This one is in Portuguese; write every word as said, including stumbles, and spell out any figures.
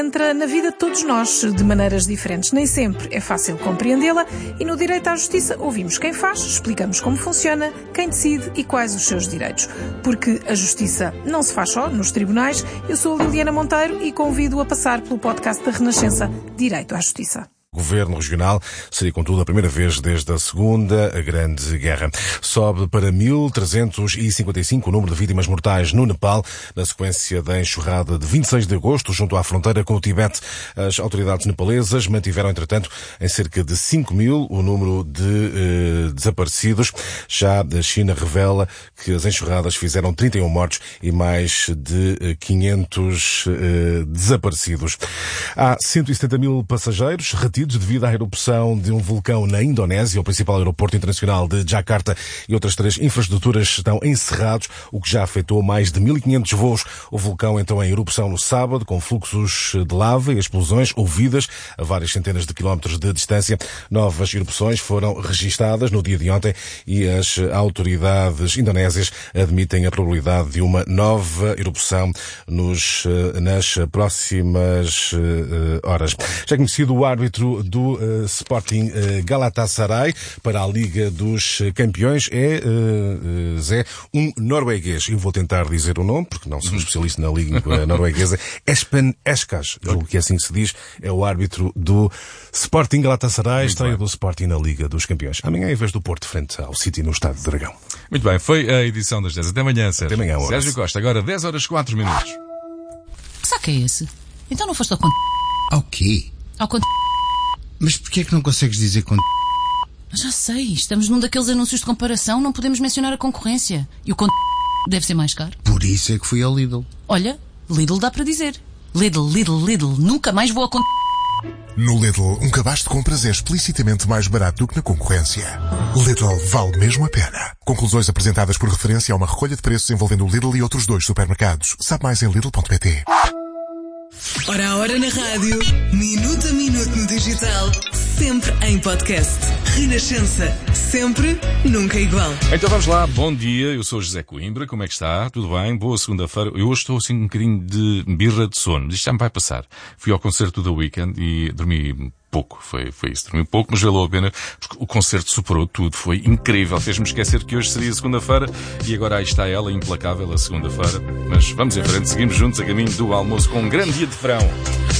entra na vida de todos nós de maneiras diferentes. Nem sempre é fácil compreendê-la e no direito à justiça ouvimos quem faz, explicamos como funciona, quem decide e quais os seus direitos. Porque a justiça não se faz só nos tribunais. Eu sou a Liliana Monteiro e convido a passar pelo podcast da Renascença Direito à Justiça. Governo regional seria, contudo, a primeira vez desde a Segunda Grande Guerra. Sobe para mil trezentos e cinquenta e cinco o número de vítimas mortais no Nepal, na sequência da enxurrada de vinte e seis de agosto, junto à fronteira com o Tibete. As autoridades nepalesas mantiveram, entretanto, em cerca de cinco mil o número de eh, desaparecidos. Já a China revela que as enxurradas fizeram trinta e um mortos e mais de eh, quinhentos eh, desaparecidos. Há cento e setenta mil passageiros retidos devido à erupção de um vulcão na Indonésia. O principal aeroporto internacional de Jakarta e outras três infraestruturas estão encerrados, o que já afetou mais de mil e quinhentos voos. O vulcão entrou em erupção no sábado, com fluxos de lava e explosões ouvidas a várias centenas de quilómetros de distância. Novas erupções foram registadas no dia de ontem e as autoridades indonésias admitem a probabilidade de uma nova erupção nos, nas próximas horas. Já é conhecido o árbitro do uh, Sporting uh, Galatasaray para a Liga dos Campeões é, uh, uh, Zé, um norueguês. Eu vou tentar dizer o nome, porque não sou especialista na língua norueguesa. Espen Eskas, julgo que é assim que se diz, é o árbitro do Sporting Galatasaray, estreia do Sporting na Liga dos Campeões. Amanhã, em vez do Porto, frente ao City no Estádio de Dragão. Muito bem, foi a edição das dez. Até amanhã, Sérgio. Até amanhã, horas. Sérgio Costa, agora dez horas e quatro minutos. Que saco é esse? Então não foste ao conto... Ao quê? Ao conto... Mas porquê é que não consegues dizer quando... Já sei, estamos num daqueles anúncios de comparação, não podemos mencionar a concorrência. E o conto... deve ser mais caro. Por isso é que fui ao Lidl. Olha, Lidl dá para dizer. Lidl, Lidl, Lidl, nunca mais vou a conto... No Lidl, um cabaz de compras é explicitamente mais barato do que na concorrência. Lidl vale mesmo a pena. Conclusões apresentadas por referência a uma recolha de preços envolvendo o Lidl e outros dois supermercados. Sabe mais em Lidl ponto pt. Hora a hora na rádio, minuto a minuto no digital, sempre em podcast. Renascença, sempre, nunca igual. Então vamos lá, bom dia, eu sou José Coimbra, como é que está? Tudo bem? Boa segunda-feira. Eu hoje estou assim um bocadinho de birra de sono, isto já me vai passar. Fui ao concerto da Weekend e dormi pouco, foi, foi isso, dormi pouco, mas valeu a pena, porque o concerto superou tudo, foi incrível, fez-me esquecer que hoje seria segunda-feira e agora aí está ela, implacável, a segunda-feira. Mas vamos em frente, seguimos juntos a caminho do almoço com um grande dia de verão.